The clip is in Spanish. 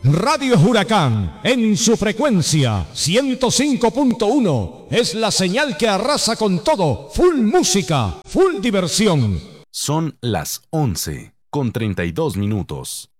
Radio Huracán, en su frecuencia 105.1, es la señal que arrasa con todo. Full música, full diversión. Son las 11:32.